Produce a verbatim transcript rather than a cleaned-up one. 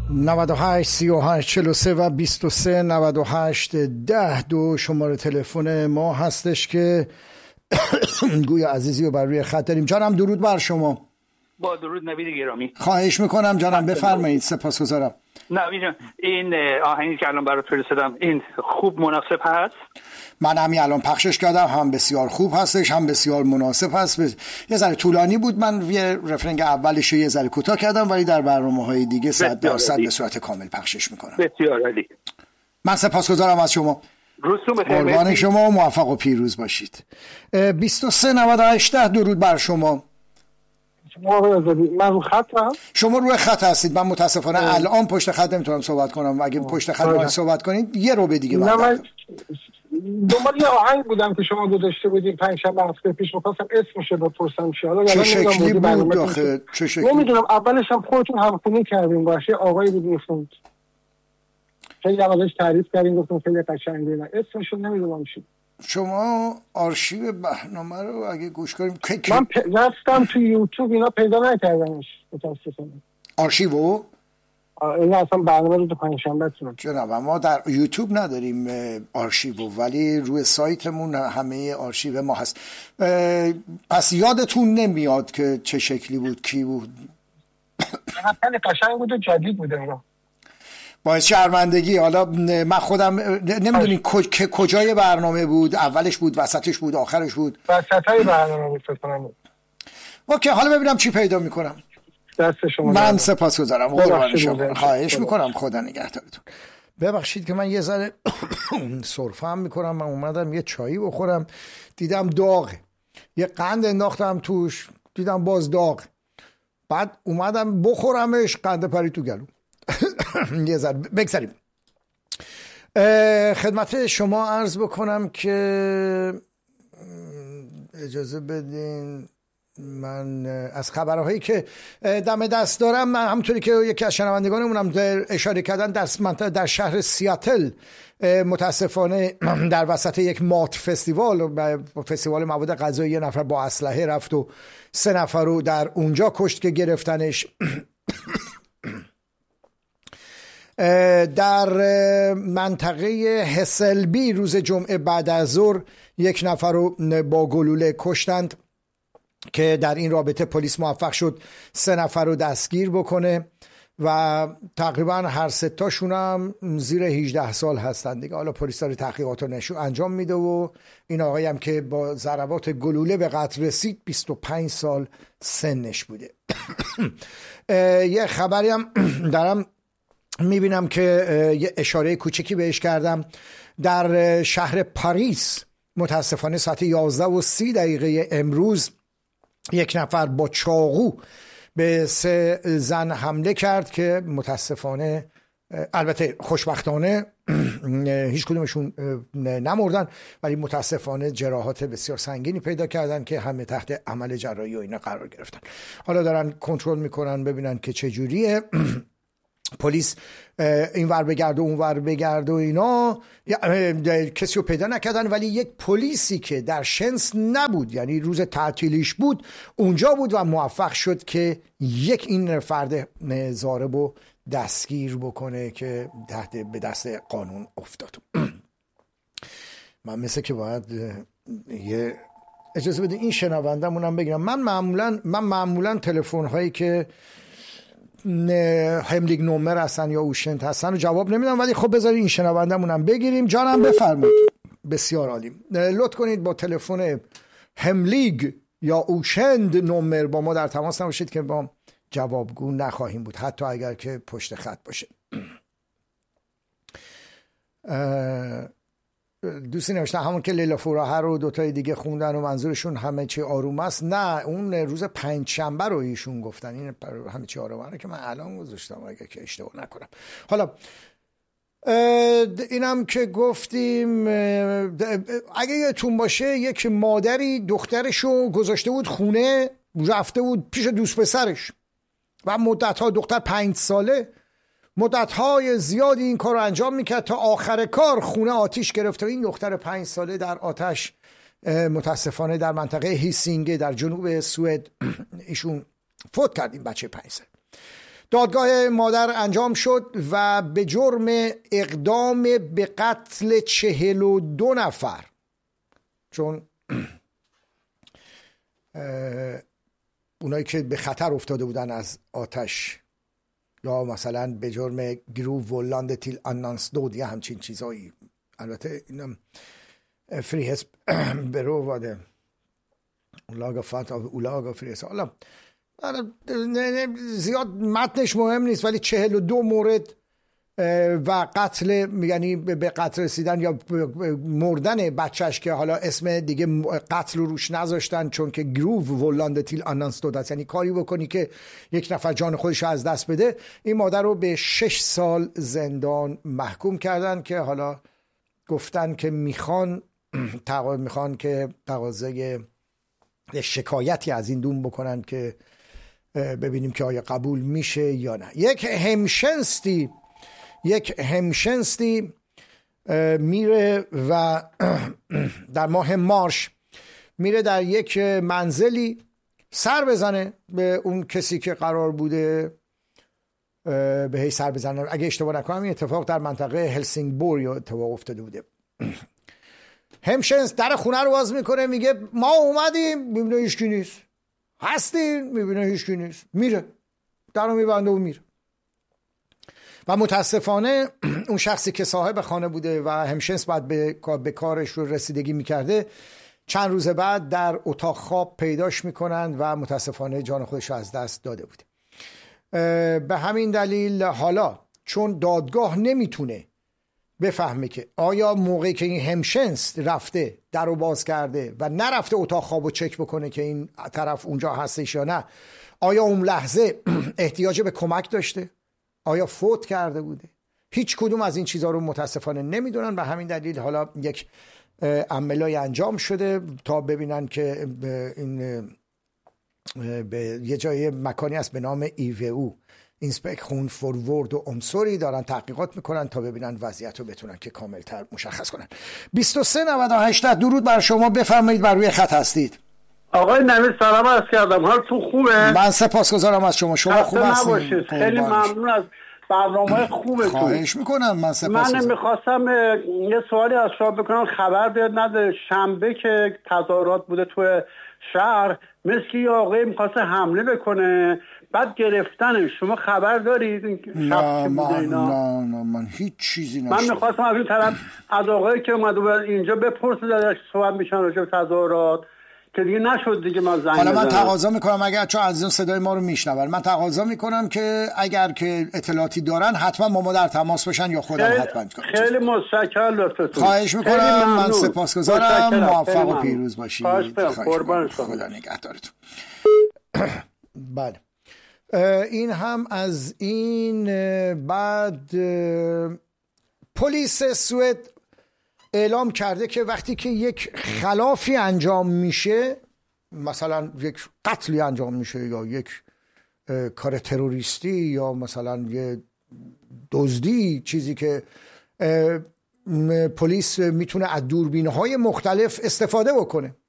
نود و هشت سی و هشت چهل و سه و بیست و سه نود و هشت ده دو شماره تلفن ما هستش که گویا عزیزی رو بر روی خط داریم. جانم درود بر شما. با درود نوید گرامی. خواهش میکنم جانم بفرمایید. سپاسگزارم. نوید جان این آهنگی که الان برات فرستادم این خوب مناسب هست؟ من همین الان پخشش کردم، هم بسیار خوب هستش هم بسیار مناسب هست. یه ذره طولانی بود، من یه رفرنگ اولش یه ذره کوتاه کردم ولی در برنامه‌های دیگه صد درصد به صورت کامل پخشش میکنم. بسیار عالی. من سپاسگزارم از شما. روزتون بخیر. قربان شما و موفق و پیروز باشید. بیست و سه نود و هشت درود بر شما. من رو خطم؟ شما روی خط هستید. من متاسفانه اه. الان پشت خط نمیتونم صحبت کنم. اگه اه. پشت خط باید صحبت کنید یه رو به دیگه من من دنبال یه آهنگ بودم که شما گذاشته بودیم پنج شنبه هفته پیش، می‌خواستم اسمش رو بپرسم چی. چه شکلی بود آخه؟ چه شکلی؟ نمیدونم، اولش هم خودتون همخونی کردیم باشه، آقایی بود می‌خوند. خیلی ازش تعریف کردیم، گفتم خیلی قشنگه. نه اسمش رو نمیدونم چی. شما آرشیو برنامه رو اگه گوش کنیم که من پ... رفتم تو یوتیوب اینا پیدا نکردمش متاسفانه. آرشیو؟ این اصلا برنامه رو تو پنجشنبه تونم. جناب ما در یوتیوب نداریم آرشیو، ولی روی سایتمون همه آرشیو ما هست. پس یادتون نمیاد که چه شکلی بود، کی بود؟ خیلی قشنگ بود و جدید بود اینا. باعث شرمندگی. حالا من خودم نمیدونی که کجای برنامه بود، اولش بود، وسطش بود، آخرش بود؟ وسطای برنامه بود فکر کنم. اوکی، حالا ببینم چی پیدا میکنم. دست شما. من سپاسگزارم. قربان شما. خواهش میکنم. خدا نگهدارتون. ببخشید که من یه ذره سرفه هم میکنم. من اومدم یه چایی بخورم، دیدم داغه. یه قند انداختم توش، دیدم باز داغ. بعد اومدم بخورمش، قند پرید تو گلوم. یه ذره بگذاریم. خدمت شما عرض بکنم که اجازه بدین من از خبرهایی که دم دست دارم، من همونطوری که یکی از شنوندگانمونم اشاره کردن، در منطقه در شهر سیاتل متاسفانه در وسط یک مات فستیوال فستیوال مواد غذایی یه نفر با اسلحه رفت و سه نفر رو در اونجا کشت که گرفتنش. در منطقه هسلبی روز جمعه بعد از ظهر یک نفر رو با گلوله کشتند که در این رابطه پلیس موفق شد سه نفر رو دستگیر بکنه و تقریبا هر سه تاشون هم زیر هجده سال هستند دیگه. حالا پلیس داره تحقیقات رو نشو انجام میده و این آقایی هم که با ضربات گلوله به قتل رسید بیست و پنج سال سنش بوده. یه خبری هم دارم میبینم که یه اشاره کوچکی بهش کردم. در شهر پاریس متاسفانه ساعت یازده و سی دقیقه امروز یک نفر با چاقو به سه زن حمله کرد که متاسفانه، البته خوشبختانه هیچ کدومشون نمردن، ولی متاسفانه جراحات بسیار سنگینی پیدا کردن که همه تحت عمل جراحی و اینا قرار گرفتن. حالا دارن کنترل میکنن ببینن که چه جوریه. پلیس این ور بگرد و اون ور بگرد و اینا کسی رو پیدا نکردن، ولی یک پلیسی که در شنس نبود، یعنی روز تعطیلیش بود، اونجا بود و موفق شد که یک این فرد ضارب رو دستگیر بکنه که تحت به دست قانون افتاد. من مثل که باید یه اجازه بده این شنوندمونم بگیرم. من معمولا من معمولا تلفن هایی که هملیگ نومر هستن یا اوشنت هستن رو جواب نمیدم، ولی خب بذارید این شنوندمونم بگیریم. جانم بفرمایید. بسیار عالی. لطف کنید با تلفن هملیگ یا اوشند نومر با ما در تماس نباشید که با جوابگو نخواهیم بود، حتی اگر که پشت خط باشه. دوستی نوشتن همون که لیلا فوراهه رو دوتای دیگه خوندن و منظورشون همه چی آروم است. نه، اون روز پنج شنبه رو ایشون گفتن. این همه چی آرومه که من الان گذاشتم اگه که اشتباه نکنم. حالا اینم که گفتیم، اگه یادتون باشه یک مادری دخترشو گذاشته بود خونه، رفته بود پیش دوست پسرش و مدتها دختر پنج ساله مدتهای زیادی این کار رو انجام میکرد تا آخر کار خونه آتیش گرفت و این دختر پنج ساله در آتش متاسفانه در منطقه هیسینگه در جنوب سوئد ایشون فوت کرد. این بچه پنج ساله دادگاه مادر انجام شد و به جرم اقدام به قتل چهل و دو نفر، چون اونایی که به خطر افتاده بودن از آتش، یا مثلا به جرم گروه ولاند تیل آنانس دود یا همچین چیزایی. البته اینم فریهس برو واده اولاغا فات آف اولاغا فریهس. حالا زیاد متنش مهم نیست، ولی چهل و دو مورد و قتل، یعنی به قتل رسیدن یا مردن بچهش که حالا اسم دیگه قتل رو روش نذاشتن چون که گروو ولاند تیل آنانس دود است، یعنی کاری بکنی که یک نفر جان خودش رو از دست بده. این مادر رو به شش سال زندان محکوم کردن که حالا گفتن که میخوان میخوان که تقاضای شکایتی از این دوم بکنن که ببینیم که آیا قبول میشه یا نه. یک همشنستی یک همشنستی میره و در ماه مارس میره در یک منزلی سر بزنه به اون کسی که قرار بوده به سر بزنه. اگه اشتباه نکنم این اتفاق در منطقه هلسینگبورگ اتفاق افتاده بوده. همشنس در خونه رو باز میکنه، میگه ما اومدیم، میبینه هیچکی نیست. هستین؟ میبینه هیچکی نیست. میره در رو میبنده و میره. و متاسفانه اون شخصی که صاحب خانه بوده و همشنس بعد به, به کارش رو رسیدگی میکرده، چند روز بعد در اتاق خواب پیداش میکنند و متاسفانه جان خودش رو از دست داده بوده. به همین دلیل حالا چون دادگاه نمیتونه بفهمه که آیا موقعی که این همشنس رفته در رو باز کرده و نرفته اتاق خواب رو چک بکنه که این طرف اونجا هستش یا نه، آیا اون لحظه احتیاج به کمک داشته، آیا فوت کرده بوده، هیچ کدوم از این چیزها رو متاسفانه نمیدونن. به همین دلیل حالا یک عملیاتی انجام شده تا ببینن که این به یه جای مکانی است به نام ای وی او اینسپکشن فور ورد و امسوری دارن تحقیقات میکنن تا ببینن وضعیت رو بتونن که کاملتر مشخص کنن. بیست و سه نود و هشت درود بر شما، بفرمایید، بر روی خط هستید. آقای نوید سلام عرض کردم، حالتون خوبه؟ من سپاسگزارم از شما. شما خوب هستید؟ خیلی ممنون از برنامه خوبتون. خواهش میکنم. من سپاسگزارم. من میخواستم یه سوالی از شما بکنم، خبر بیاد نده شنبه که تظاهرات بوده تو شهر، مثل که یه آقای میخواسته حمله بکنه بعد گرفتن، شما خبر دارید این نه من, نه نه من هیچ چیزی نشد. من میخواستم از این طرف از آقایی که اومده اینجا بپرسه در صحبت میشن راجع به تظاهرات که دیگه نشد دیگه. من زنگ حالا من تقاضا میکنم اگر چون عزیزان صدای ما رو میشنون، من تقاضا میکنم که اگر که اطلاعاتی دارن حتما با ما در تماس باشن یا خودم حتما کنم. خیلی متشکرم لطفتون. خواهش میکنم. من سپاسگزارم. موفق و پیروز باشید. قربان شما. خدا نگهدارتون. بله این هم از این. بعد پلیس سوئد اعلام کرده که وقتی که یک خلافی انجام میشه، مثلا یک قتلی انجام میشه یا یک کار تروریستی یا مثلا یه دزدی، چیزی که پلیس میتونه از دوربین‌های مختلف استفاده بکنه